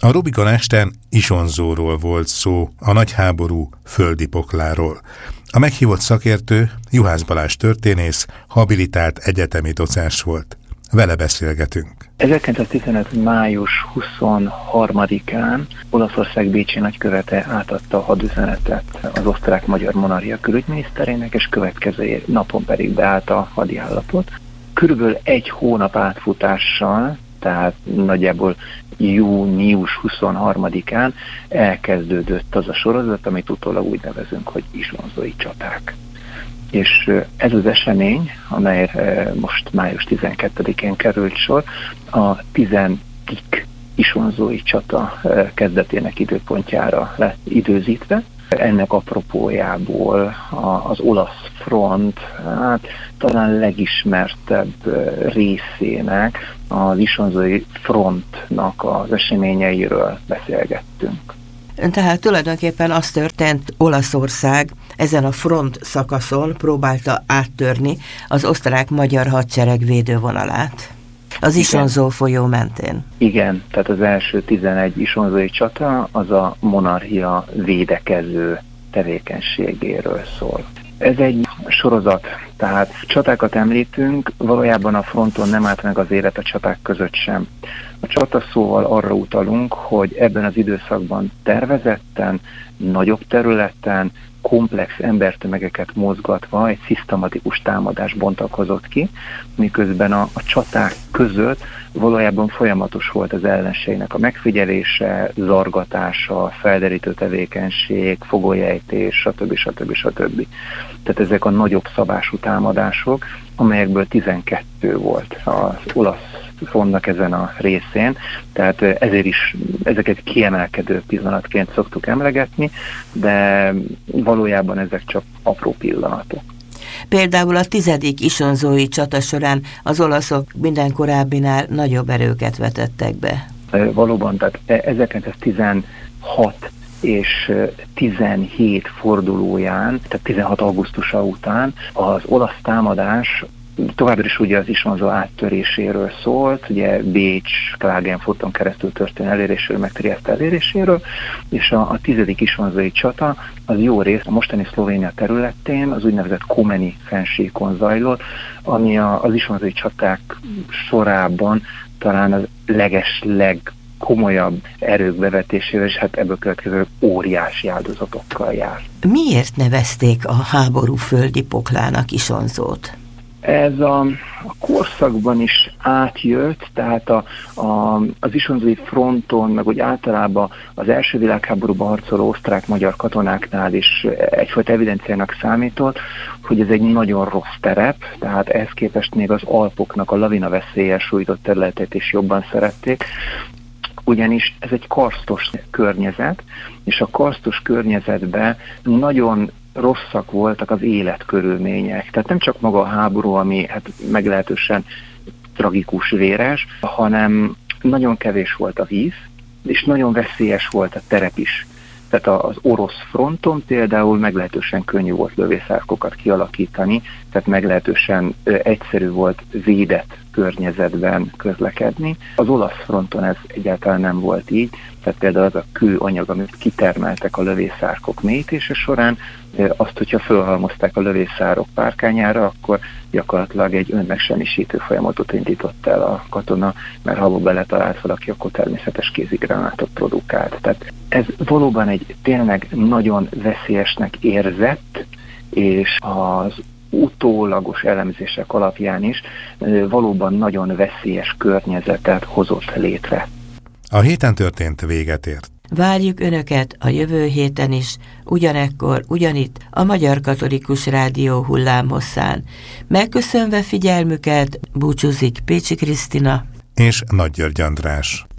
A Rubikon esten Isonzóról volt szó, a nagyháború földi pokláról. A meghívott szakértő Juhász Balázs történész, habilitált egyetemi docens volt. Vele beszélgetünk. 1915. május 23-án Olaszország bécsi nagykövete átadta a hadüzenetet az osztrák-magyar monarchia külügyminiszterének, és következő napon pedig beállt a hadi állapot. Körülbelül egy hónap átfutással, tehát nagyjából június 23-án elkezdődött az a sorozat, amit utólag úgy nevezünk, hogy isonzói csaták. És ez az esemény, amelyre most május 12-én került sor, a 10. isonzói csata kezdetének időpontjára lett időzítve. Ennek apropójából az olasz front talán legismertebb részének, az isonzói frontnak az eseményeiről beszélgettünk. Tehát tulajdonképpen az történt, Olaszország ezen a front szakaszon próbálta áttörni az osztrák-magyar hadsereg védővonalát. Az Isonzó folyó mentén. Igen, tehát az első 11 isonzói csata az a monarchia védekező tevékenységéről szól. Ez egy sorozat, tehát csatákat említünk, valójában a fronton nem állt meg az élet a csaták között sem. A csata szóval arra utalunk, hogy ebben az időszakban tervezetten, nagyobb területen, komplex embertömegeket mozgatva egy szisztematikus támadás bontakozott ki, miközben a csaták között valójában folyamatos volt az ellenségnek a megfigyelése, zargatása, felderítő tevékenység, fogolyejtés, stb. Tehát ezek a nagyobb szabású támadások, amelyekből 12 volt az olasz frontnak ezen a részén, tehát ezért is ezeket kiemelkedő pillanatként szoktuk emlegetni, de valójában ezek csak apró pillanatok. Például a 10. isonzói csata során az olaszok minden korábbinál nagyobb erőket vetettek be. Valóban, tehát 1916 és 17 fordulóján, tehát 16 augusztusa után az olasz támadás továbbra is ugye az Isonzó áttöréséről szólt, ugye Bécs, Klagenfurton keresztül történő eléréséről, meg Trieste eléréséről, és a 10. isonzói csata az jó rész a mostani Szlovénia területén, az úgynevezett Komeni fennsíkon zajlott, ami az isonzói csaták sorában talán az legkomolyabb erők bevetésével, és hát ebből következő óriási áldozatokkal jár. Miért nevezték a háború földi poklának Isonzót? Ez a korszakban is átjött, tehát az isonzói fronton, meg úgy általában az első világháborúban harcoló osztrák-magyar katonáknál is egyfajta evidenciának számított, hogy ez egy nagyon rossz terep, tehát ehhez képest még az Alpoknak a lavina veszéllyel sújtott területet is jobban szerették, ugyanis ez egy karsztos környezet, és a karsztos környezetben nagyon rosszak voltak az életkörülmények. Tehát nem csak maga a háború, ami hát meglehetősen tragikus, véres, hanem nagyon kevés volt a víz, és nagyon veszélyes volt a terep is. Tehát az orosz fronton például meglehetősen könnyű volt lövészárkokat kialakítani, tehát meglehetősen egyszerű volt védett környezetben közlekedni. Az olasz fronton ez egyáltalán nem volt így, tehát például az a kőanyag, amit kitermeltek a lövészárkok mélyítése során, azt, hogyha fölhalmozták a lövészárok párkányára, akkor gyakorlatilag egy önmegsemmisítő folyamatot indított el a katona, mert ha beletalált valaki, akkor természetes kézigránátot produkált. Tehát ez valóban egy tényleg nagyon veszélyesnek érzett, és az utólagos elemzések alapján is valóban nagyon veszélyes környezetet hozott létre. A héten történt véget ért. Várjuk Önöket a jövő héten is, ugyanekkor, ugyanitt a Magyar Katolikus Rádió hullámhosszán. Megköszönve figyelmüket, búcsúzik Pécsi Krisztina és Nagy György András.